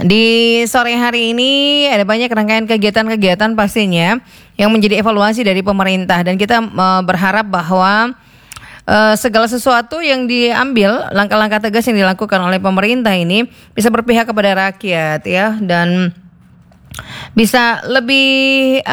Di sore hari ini ada banyak rangkaian kegiatan-kegiatan pastinya yang menjadi evaluasi dari pemerintah, dan kita berharap bahwa segala sesuatu yang diambil, langkah-langkah tegas yang dilakukan oleh pemerintah ini bisa berpihak kepada rakyat ya, dan bisa lebih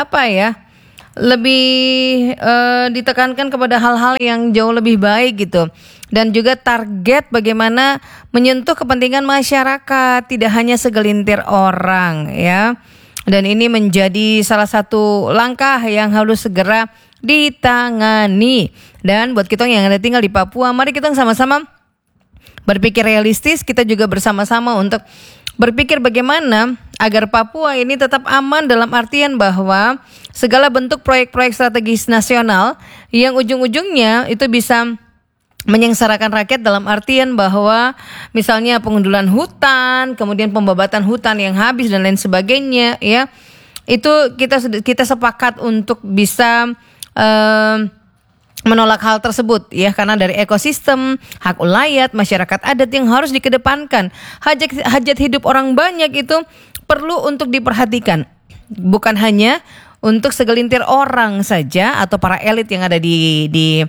lebih ditekankan kepada hal-hal yang jauh lebih baik gitu. Dan juga target bagaimana menyentuh kepentingan masyarakat, tidak hanya segelintir orang ya. Dan ini menjadi salah satu langkah yang harus segera ditangani. Dan buat kita yang ada tinggal di Papua, mari kita sama-sama berpikir realistis. Kita juga bersama-sama untuk berpikir bagaimana agar Papua ini tetap aman, dalam artian bahwa segala bentuk proyek-proyek strategis nasional yang ujung-ujungnya itu bisa menyengsarakan rakyat, dalam artian bahwa misalnya pengundulan hutan, kemudian pembabatan hutan yang habis dan lain sebagainya ya. Itu kita sepakat untuk bisa menolak hal tersebut ya, karena dari ekosistem, hak ulayat, masyarakat adat yang harus dikedepankan. Hajat hidup orang banyak itu perlu untuk diperhatikan, bukan hanya untuk segelintir orang saja atau para elit yang ada di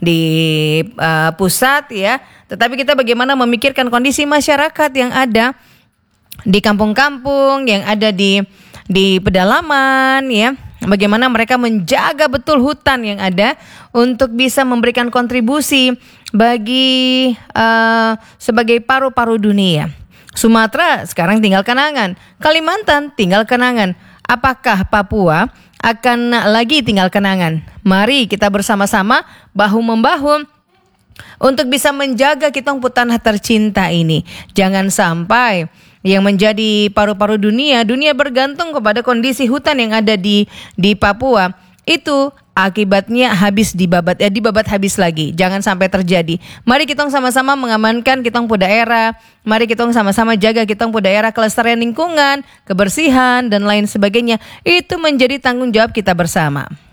pusat ya, tetapi kita bagaimana memikirkan kondisi masyarakat yang ada di kampung-kampung, yang ada di pedalaman ya. Bagaimana mereka menjaga betul hutan yang ada untuk bisa memberikan kontribusi bagi sebagai paru-paru dunia. Sumatera sekarang tinggal kenangan, Kalimantan tinggal kenangan. Apakah Papua akan lagi tinggal kenangan? Mari kita bersama-sama bahu-membahu untuk bisa menjaga kitong tanah tercinta ini. Jangan sampai yang menjadi paru-paru dunia bergantung kepada kondisi hutan yang ada di Papua. Itu akibatnya habis dibabat habis lagi. Jangan sampai terjadi. Mari kita sama-sama mengamankan kitong daerah. Mari kita sama-sama jaga kitong daerah, kelestarian lingkungan, kebersihan dan lain sebagainya. Itu menjadi tanggung jawab kita bersama.